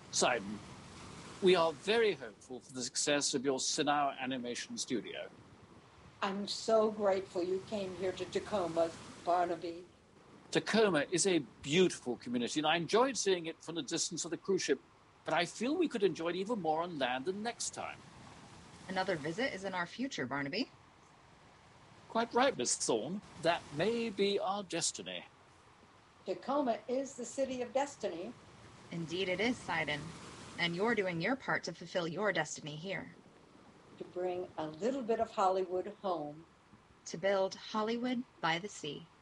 Sidon, we are very hopeful for the success of your Sinao animation studio. I'm so grateful you came here to Tacoma, Barnaby. Tacoma is a beautiful community, and I enjoyed seeing it from the distance of the cruise ship, but I feel we could enjoy it even more on land the next time. Another visit is in our future, Barnaby. Quite right, Miss Thorne. That may be our destiny. Tacoma is the city of destiny. Indeed it is, Sidon. And you're doing your part to fulfill your destiny here. To bring a little bit of Hollywood home. To build Hollywood by the sea.